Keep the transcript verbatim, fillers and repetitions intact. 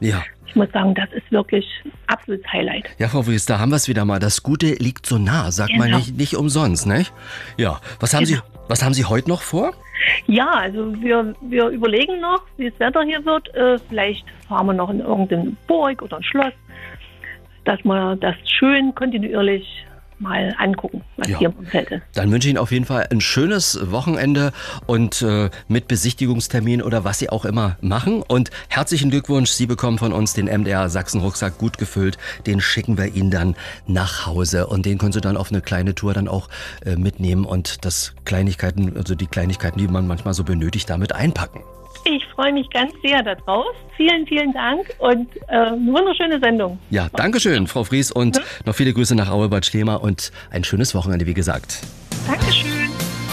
Ja. Ich muss sagen, das ist wirklich absolutes Highlight. Ja, Frau Wüst, da haben wir es wieder mal. Das Gute liegt so nah, sagt Genau. man nicht, nicht umsonst, nicht? Ja, was haben, Genau. Sie, was haben Sie heute noch vor? Ja, also wir, wir überlegen noch, wie das Wetter hier wird. Äh, vielleicht fahren wir noch in irgendeine Burg oder ein Schloss, dass wir das schön kontinuierlich mal angucken, was Ja. hier im Umfeld ist. Dann wünsche ich Ihnen auf jeden Fall ein schönes Wochenende und äh, mit Besichtigungstermin oder was Sie auch immer machen. Und herzlichen Glückwunsch, Sie bekommen von uns den M D R Sachsen Rucksack gut gefüllt. Den schicken wir Ihnen dann nach Hause und den können Sie dann auf eine kleine Tour dann auch äh, mitnehmen und das Kleinigkeiten, also die Kleinigkeiten, die man manchmal so benötigt, damit einpacken. Ich freue mich ganz sehr darauf. Vielen, vielen Dank und äh, eine wunderschöne Sendung. Ja, Dankeschön, Frau Fries, und noch viele Grüße nach Aue Bad Schlema und ein schönes Wochenende, wie gesagt. Dankeschön.